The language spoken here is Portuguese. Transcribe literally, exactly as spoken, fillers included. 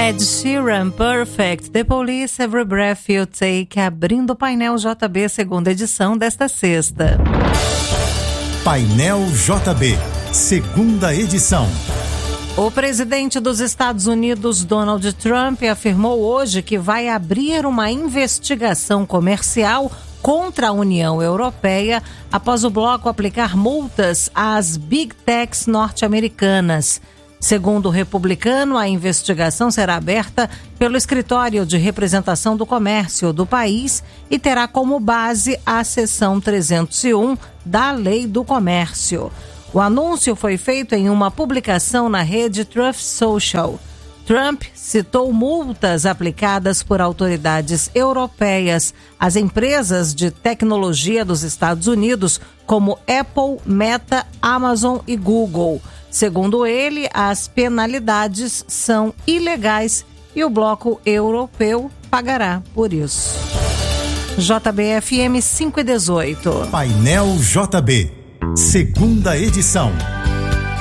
Ed Sheeran, Perfect, The Police, Every Breath You Take, abrindo o Painel J B, segunda edição desta sexta. Painel J B, segunda edição. O presidente dos Estados Unidos, Donald Trump, afirmou hoje que vai abrir uma investigação comercial contra a União Europeia após o bloco aplicar multas às Big Techs norte-americanas. Segundo o republicano, a investigação será aberta pelo Escritório de Representação do Comércio do país e terá como base a seção trezentos e um da Lei do Comércio. O anúncio foi feito em uma publicação na rede Truth Social. Trump citou multas aplicadas por autoridades europeias às empresas de tecnologia dos Estados Unidos, como Apple, Meta, Amazon e Google. Segundo ele, as penalidades são ilegais e o bloco europeu pagará por isso. J B F M cinco e dezoito. Painel J B, segunda edição.